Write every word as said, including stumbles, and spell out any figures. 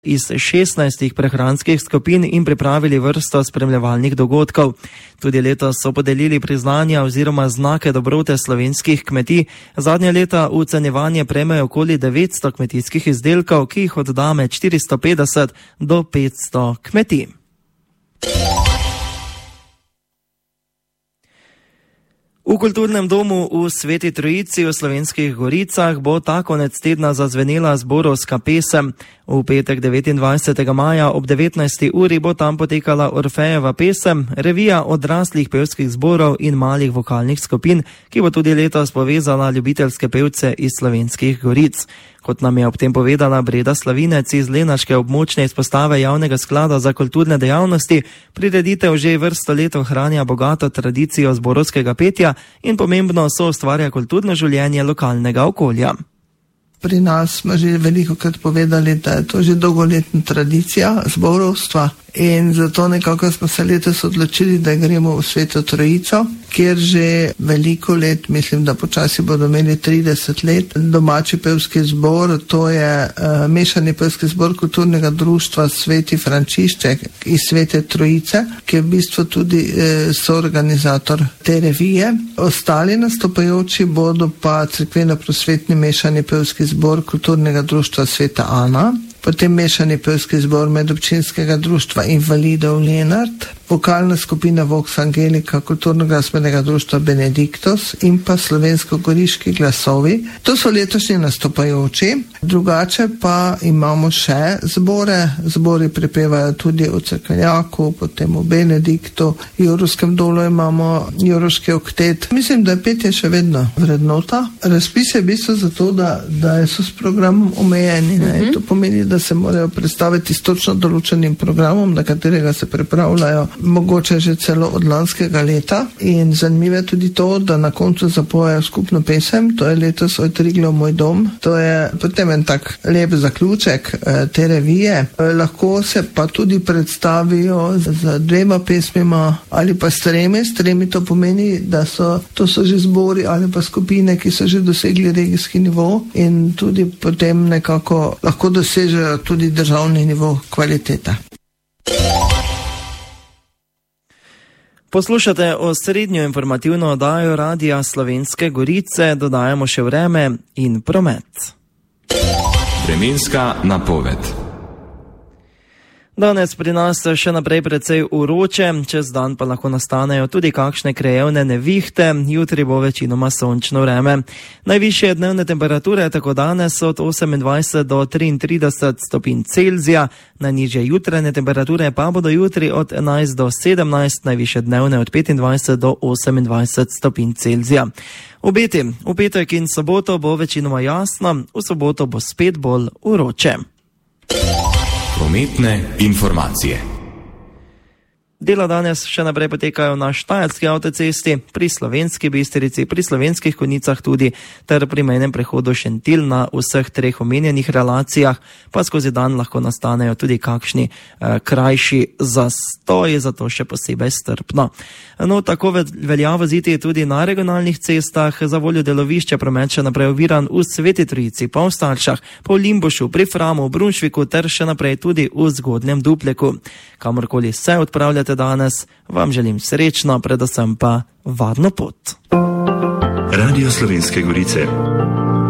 iz šestnajstih prehranskih skupin in pripravili vrsto spremljevalnih dogodkov. Tudi letos so podelili priznanja oziroma znake dobrote slovenskih kmetij. Zadnje leta v ocenjevanje prejmejo okoli devetsto kmetijskih izdelkov, ki jih odda med štiristo petdeset do petsto kmetij. V kulturnem domu v Sveti Trojici v Slovenskih Goricah bo ta konec tedna zazvenela zborovska pesem. V petek devetindvajsetega maja ob devetnajsti uri bo tam potekala Orfejeva pesem, revija odraslih pevskih zborov in malih vokalnih skupin, ki bo tudi letos povezala ljubiteljske pevce iz Slovenskih Goric. Kot nam je ob tem povedala Breda Slavinec iz Lenaške območne izpostave Javnega sklada za kulturne dejavnosti, prireditev že vrsto let ohranja bogato tradicijo zborovskega petja in pomembno soustvarja kulturno življenje lokalnega okolja. Pri nas smo že veliko krat povedali, da je to že dolgoletna tradicija zborovstva in zato nekako smo se letos odločili, da gremo v Sveto Trojico, kjer že veliko let, mislim, da počasi bodo imeli trideset let, domači pevski zbor, to je uh, mešani pevski zbor kulturnega društva Sveti Frančišček iz Svete Trojice, ki je v bistvu tudi uh, soorganizator te revije. Ostali nastopajoči bodo pa cerkveno-prosvetni mešani pevski zbor kulturnega društva Sveta Ana, potem mešani pevski zbor medobčinskega društva Invalidov Lenart, vokalna skupina Vox Angelika kulturno-glasbenega društva Benediktos in pa slovensko-goriški glasovi. To so letošnji nastopajoči. Drugače pa imamo še zbore. Zbori prepevajo tudi v Cerkvenjaku, potem v Benediktu, v Jurovskem dolu imamo Jurovski oktet. Mislim, da je petje še vedno vrednota. Razpis je v bistvu zato, da, da so s programom omejeni. Mm-hmm. To pomeni, da se morajo predstaviti s točno določenim programom, na katerega se pripravljajo mogoče že celo od lanskega leta. In zanimivo je tudi to, da na koncu zapojejo skupno pesem, to je letos Oj Triglav moj dom. To je potem en tak lep zaključek eh, te revije. Eh, lahko se pa tudi predstavijo z, z dvema pesmima ali pa s tremi. S tremi to pomeni, da so to so že zbori ali pa skupine, ki so že dosegli regijski nivo in tudi potem nekako lahko dosežejo tudi državni nivo kvaliteta. Poslušate osrednjo informativno oddajo Radia Slovenske Gorice, dodajamo še vreme in promet. Vremenska napoved. Danes pri nas še naprej precej vroče, čez dan pa lahko nastanejo tudi kakšne krajevne nevihte, jutri bo večinoma sončno vreme. Najvišje dnevne temperature tako danes od osemindvajset do triintrideset stopinj Celzija, najnižje jutranje temperature pa bodo jutri od enajst do sedemnajst, najvišje dnevne od petindvajset do osemindvajset stopinj Celzija. Obeti, v petek in soboto bo večinoma jasno, v soboto bo spet bolj vroče. Prometne informacije. Dela danes še naprej potekajo na Štajerski avtocesti, pri Slovenski Bistrici, pri Slovenskih Konjicah tudi, ter pri mejnem prehodu Šentilj na vseh treh omenjenih relacijah, pa skozi dan lahko nastanejo tudi kakšni eh, krajši zastoji, zato še posebej strpno. No, tako velja voziti tudi na regionalnih cestah, za voljo delovišča promet še naprej oviran v Sveti Trojici, pa v Staršah, pa v Limbušu, pri Framu, v Brunšviku ter še naprej tudi v Zgodnjem Dupleku. Kamorkoli se odpravljate danes, vam želim srečno, predvsem pa varno pot. Radio Slovenske Gorice.